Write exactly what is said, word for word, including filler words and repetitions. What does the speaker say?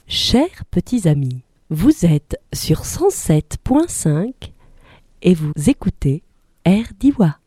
Chers petits amis, vous êtes sur cent sept point cinq et vous écoutez Air d'Iwa.